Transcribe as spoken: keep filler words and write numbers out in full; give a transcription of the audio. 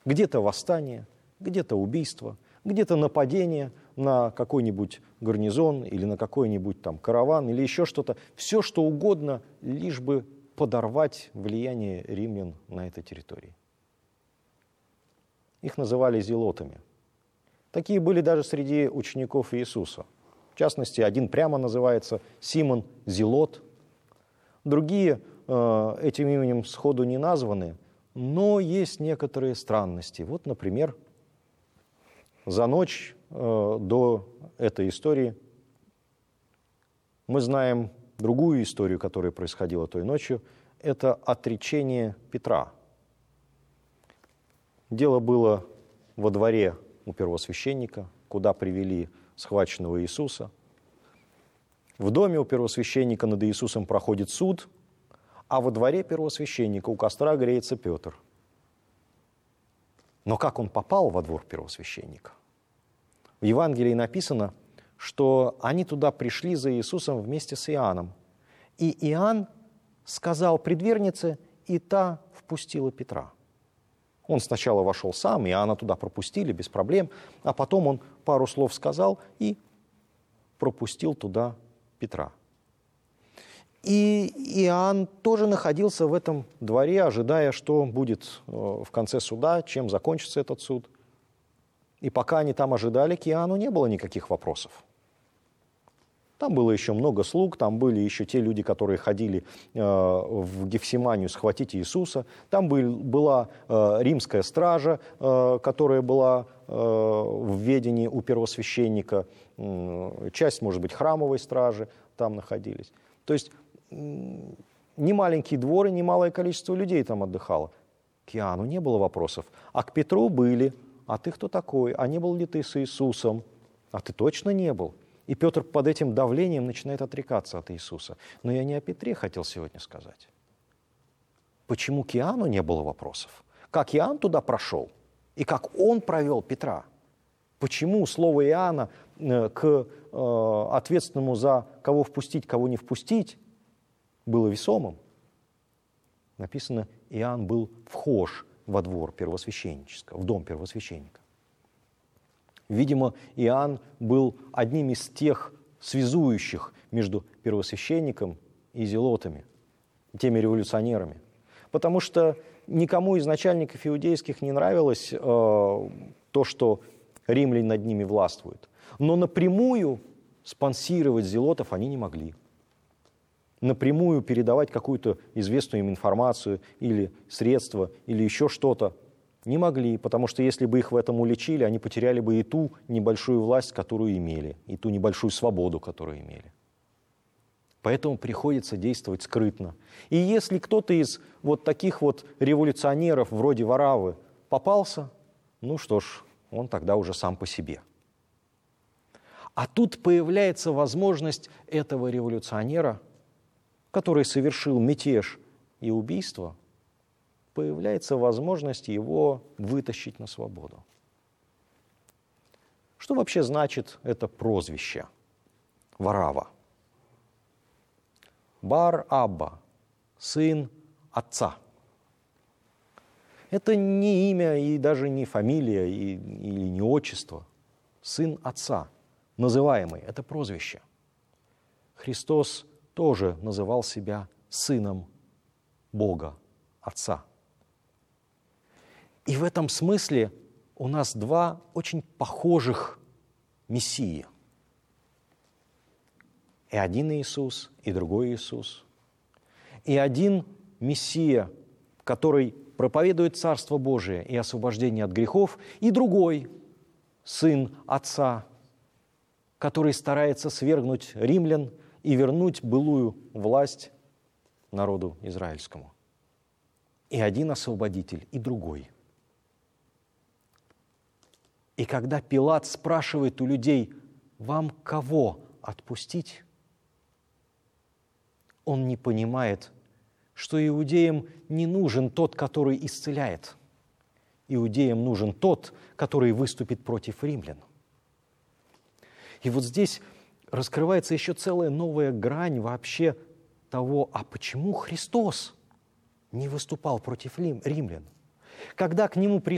Где-то восстание, где-то убийство, где-то нападение на какой-нибудь гарнизон или на какой-нибудь там караван или еще что-то. Все, что угодно, лишь бы подорвать влияние римлян на этой территории. Их называли зелотами. Такие были даже среди учеников Иисуса. В частности, один прямо называется Симон Зелот. Другие э, этим именем сходу не названы, но есть некоторые странности. Вот, например, за ночь э, до этой истории мы знаем другую историю, которая происходила той ночью. Это отречение Петра. Дело было во дворе у первосвященника, куда привели схваченного Иисуса. В доме у первосвященника над Иисусом проходит суд, а во дворе первосвященника у костра греется Петр. Но как он попал во двор первосвященника? В Евангелии написано, что они туда пришли за Иисусом вместе с Иоанном. И Иоанн сказал предвернице, и та впустила Петра. Он сначала вошел сам, Иоанна туда пропустили без проблем, а потом он пару слов сказал и пропустил туда Петра. И Иоанн тоже находился в этом дворе, ожидая, что будет в конце суда, чем закончится этот суд. И пока они там ожидали, к Иоанну не было никаких вопросов. Там было еще много слуг, там были еще те люди, которые ходили э, в Гефсиманию схватить Иисуса. Там был, была э, римская стража, э, которая была э, в ведении у первосвященника. Э, часть, может быть, храмовой стражи там находились. То есть э, не маленький двор и немалое количество людей там отдыхало. К Иоанну не было вопросов, а к Петру были. А ты кто такой? А не был ли ты с Иисусом? А ты точно не был? И Петр под этим давлением начинает отрекаться от Иисуса. Но я не о Петре хотел сегодня сказать. Почему к Иоанну не было вопросов? Как Иоанн туда прошел? И как он провел Петра? Почему слово Иоанна к э, ответственному за кого впустить, кого не впустить было весомым? Написано, Иоанн был вхож во двор первосвященнического, в дом первосвященника. Видимо, Иоанн был одним из тех связующих между первосвященником и зелотами, теми революционерами. Потому что никому из начальников иудейских не нравилось э, то, что римляне над ними властвуют. Но напрямую спонсировать зелотов они не могли. Напрямую передавать какую-то известную им информацию или средства, или еще что-то не могли, потому что если бы их в этом уличили, они потеряли бы и ту небольшую власть, которую имели, и ту небольшую свободу, которую имели. Поэтому приходится действовать скрытно. И если кто-то из вот таких вот революционеров, вроде Вараввы, попался, ну что ж, он тогда уже сам по себе. А тут появляется возможность этого революционера, который совершил мятеж и убийство, появляется возможность его вытащить на свободу. Что вообще значит это прозвище Варавва? Бар-Абба, сын отца. Это не имя и даже не фамилия и, или не отчество. Сын отца, называемый, это прозвище. Христос тоже называл себя сыном Бога, Отца. И в этом смысле у нас два очень похожих Мессии. И один Иисус, и другой Иисус. И один Мессия, который проповедует Царство Божие и освобождение от грехов, и другой Сын Отца, который старается свергнуть римлян и вернуть былую власть народу израильскому. И один освободитель, и другой. И когда Пилат спрашивает у людей, вам кого отпустить? Он не понимает, что иудеям не нужен тот, который исцеляет. Иудеям нужен тот, который выступит против римлян. И вот здесь раскрывается еще целая новая грань вообще того, а почему Христос не выступал против римлян? Когда к нему